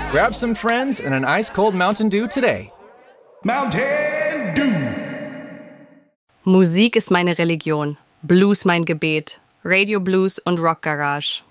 Grab some friends and an ice-cold Mountain Dew today. Mountain Dew. Musik ist meine Religion, Blues mein Gebet, Radio Blues und Rock Garage.